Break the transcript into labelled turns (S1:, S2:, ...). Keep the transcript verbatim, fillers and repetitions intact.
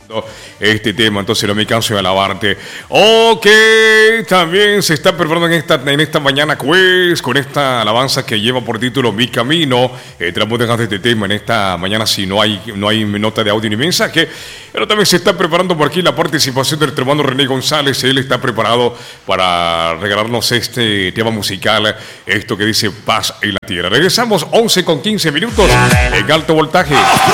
S1: este tema, entonces no me canso de alabarte. Ok, también se está preparando en esta, en esta mañana pues con esta alabanza que lleva por título Mi Camino. Eh, Traemos de este tema en esta mañana si no hay, no hay nota de audio ni mensaje. Pero también se está preparando por aquí la participación del hermano René González. Él está preparado para regalarnos este tema musical, esto que dice Paz en la Tierra. Regresamos once con quince minutos en alto voltaje.